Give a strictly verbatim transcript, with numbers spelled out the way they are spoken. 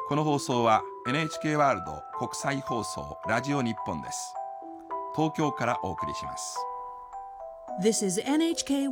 この放送は エヌエイチケー ワールド国際放送ラジオ日本です。東京からお送りします。 This is エヌエイチケー